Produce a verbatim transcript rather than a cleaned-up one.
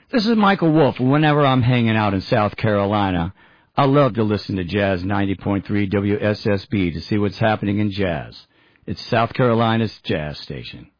This is Michael Wolf. Whenever I'm hanging out in South Carolina, I love to listen to Jazz ninety point three W S S B to see what's happening in jazz. It's South Carolina's jazz station.